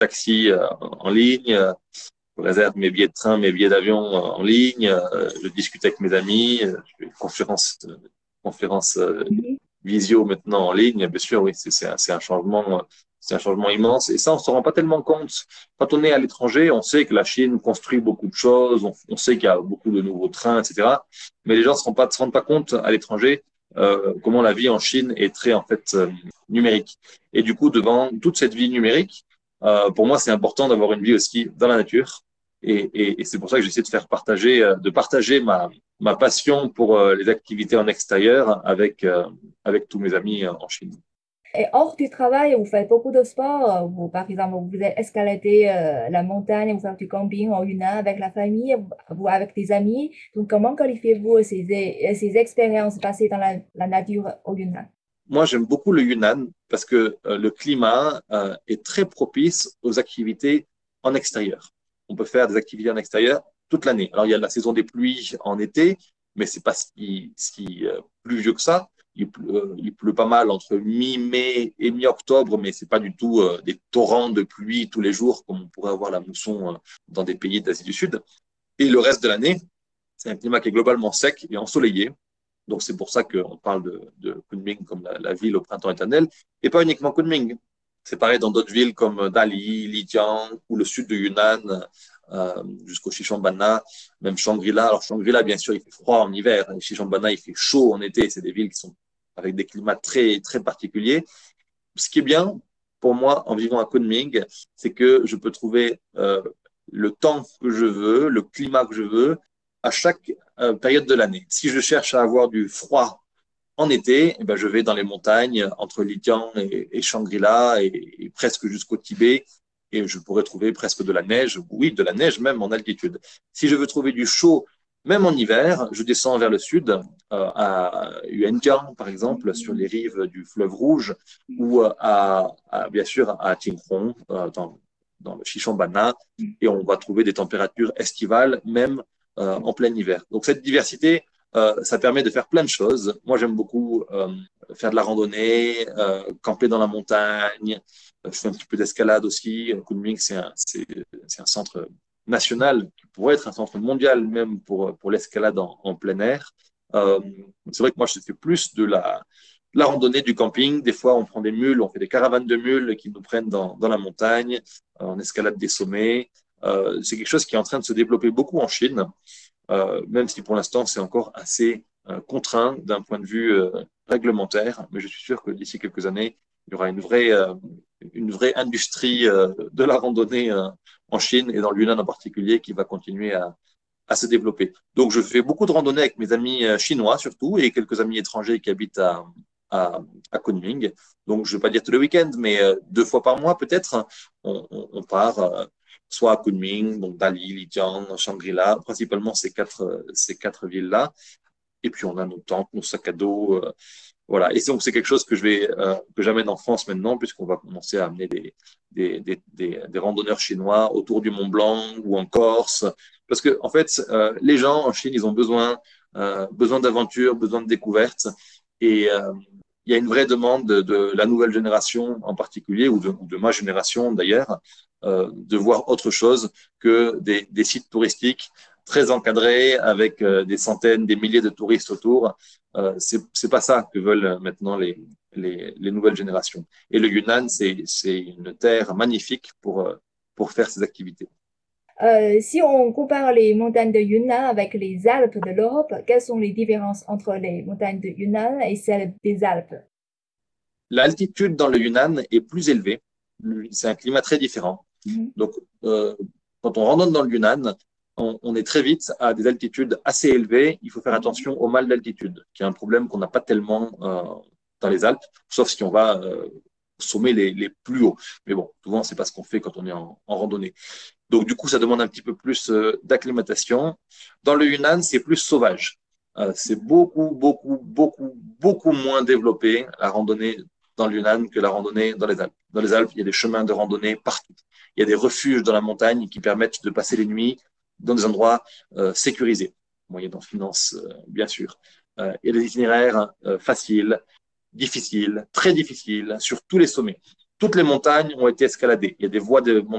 taxi en ligne, je réserve mes billets de train, mes billets d'avion en ligne, je discute avec mes amis, je fais conférence visio maintenant en ligne. Bien sûr, oui, c'est un changement immense. Et ça, on se rend pas tellement compte. Quand on est à l'étranger, on sait que la Chine construit beaucoup de choses, on sait qu'il y a beaucoup de nouveaux trains, etc. Mais les gens se rendent pas compte à l'étranger comment la vie en Chine est très en fait numérique. Et du coup, devant toute cette vie numérique, pour moi, c'est important d'avoir une vie aussi dans la nature. Et c'est pour ça que j'essaie de de partager ma passion pour les activités en extérieur avec tous mes amis en Chine. Et hors du travail, vous faites beaucoup de sport. Vous, par exemple, vous avez escaladé la montagne, vous faites du camping en Yunnan avec la famille, vous avec des amis. Donc, comment qualifiez-vous ces expériences passées dans la nature au Yunnan? Moi, j'aime beaucoup le Yunnan parce que le climat est très propice aux activités en extérieur. On peut faire des activités en extérieur toute l'année. Alors, il y a la saison des pluies en été, mais c'est pas si pluvieux que ça. Il pleut pas mal entre mi-mai et mi-octobre, mais c'est pas du tout des torrents de pluie tous les jours comme on pourrait avoir la mousson dans des pays d'Asie du Sud. Et le reste de l'année, c'est un climat qui est globalement sec et ensoleillé. Donc, c'est pour ça qu'on parle de Kunming comme la ville au printemps éternel, et pas uniquement Kunming. C'est pareil dans d'autres villes comme Dali, Lijiang ou le sud de Yunnan jusqu'au Xishuangbanna, même Shangri-La. Alors, Shangri-La, bien sûr, il fait froid en hiver. Et Xishuangbanna, il fait chaud en été. C'est des villes qui sont avec des climats très, très particuliers. Ce qui est bien pour moi en vivant à Kunming, c'est que je peux trouver le temps que je veux, le climat que je veux, à chaque période de l'année. Si je cherche à avoir du froid en été, eh ben, je vais dans les montagnes entre Lijiang et Shangri-La et presque jusqu'au Tibet et je pourrais trouver presque de la neige, oui, de la neige même en altitude. Si je veux trouver du chaud, même en hiver, je descends vers le sud, à Yuanjiang, par exemple, sur les rives du fleuve Rouge, ou bien sûr à Qinghong, dans le Xishuangbanna, et on va trouver des températures estivales, même en plein hiver. Donc cette diversité, ça permet de faire plein de choses. Moi, j'aime beaucoup faire de la randonnée, camper dans la montagne. Je fais un petit peu d'escalade aussi. Kunming, c'est un centre national qui pourrait être un centre mondial même pour l'escalade en plein air. Euh, c'est vrai que moi, je fais plus de la randonnée, du camping. Des fois, on prend des mules, on fait des caravanes de mules qui nous prennent dans la montagne. On escalade des sommets. C'est quelque chose qui est en train de se développer beaucoup en Chine, même si pour l'instant, c'est encore assez contraint d'un point de vue réglementaire. Mais je suis sûr que d'ici quelques années, il y aura une vraie industrie de la randonnée en Chine et dans le Yunnan en particulier qui va continuer à se développer. Donc, je fais beaucoup de randonnées avec mes amis chinois surtout et quelques amis étrangers qui habitent à Kunming. Donc, je ne vais pas dire tous les week-ends, mais 2 fois par mois peut-être, on part soit à Kunming, donc Dali, Lijiang, Shangri-La, principalement ces quatre villes-là. Et puis, on a nos tentes, nos sacs à dos. Voilà. Et donc, c'est quelque chose que j'amène en France maintenant, puisqu'on va commencer à amener des randonneurs chinois autour du Mont Blanc ou en Corse. Parce que, en fait, les gens en Chine, ils ont besoin d'aventure, besoin de découvertes. Et il y a une vraie demande de la nouvelle génération en particulier, ou de ma génération d'ailleurs, de voir autre chose que des sites touristiques très encadrés avec des centaines, des milliers de touristes autour. C'est pas ça que veulent maintenant les nouvelles générations. Et le Yunnan, c'est une terre magnifique pour faire ces activités. Si on compare les montagnes de Yunnan avec les Alpes de l'Europe, quelles sont les différences entre les montagnes de Yunnan et celles des Alpes? L'altitude dans le Yunnan est plus élevée. C'est un climat très différent. Mhm. Donc, quand on randonne dans le Yunnan, on est très vite à des altitudes assez élevées. Il faut faire attention au mal d'altitude, qui est un problème qu'on n'a pas tellement dans les Alpes, sauf si on va au sommet les plus hauts. Mais bon, souvent, c'est pas ce qu'on fait quand on est en randonnée. Donc, du coup, ça demande un petit peu plus d'acclimatation. Dans le Yunnan, c'est plus sauvage. C'est beaucoup, beaucoup, beaucoup, beaucoup moins développé, la randonnée dans le Yunnan que la randonnée dans les Alpes. Dans les Alpes, il y a des chemins de randonnée partout. Il y a des refuges dans la montagne qui permettent de passer les nuits dans des endroits sécurisés, moyennant finance, bien sûr. Il y a des itinéraires faciles, difficiles, très difficiles, sur tous les sommets. Toutes les montagnes ont été escaladées. Il y a des voies de